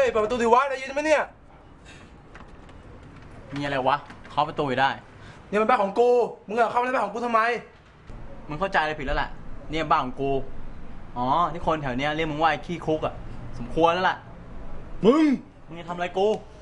ยเปิดประตูดิวะได้ยินไหมเนี่ยมีอะไรวะเคาะประตูได้เนี่ยมันบ้านของกูมึงเข้ามาในบ้านของกูทำไมมึงเข้าใจอะไรผิดแล้วแหละเนี่ยบ้านของกูอ๋อที่คนแถวเนี้ยเรียกมึงว่าไอ้ขี้คุกอ่ะสมควรแล้วล่ะมึงจะทำอะไรกู